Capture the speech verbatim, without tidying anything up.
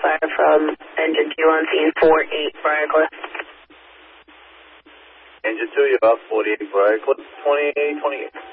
fire from engine two on scene four eight Briarcliff. Engine two, you're about forty-eight Briarcliff, twenty-eight, twenty-eight.